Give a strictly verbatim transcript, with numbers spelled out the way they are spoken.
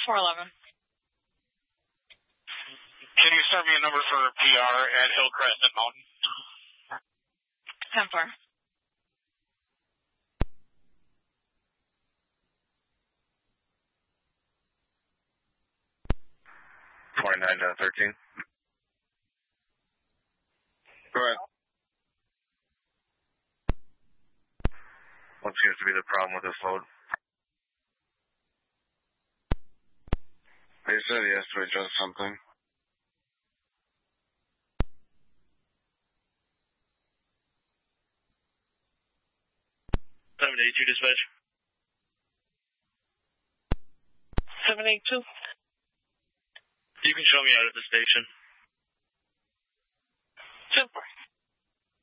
four eleven. Can you serve me a number for P R at Hillcrest and Mountain? ten four. twenty-nine to thirteen. Go ahead. What seems to be the problem with this load? He said he has to adjust something. seven eight two dispatch. seven eight two. You can show me out at the station. ten four.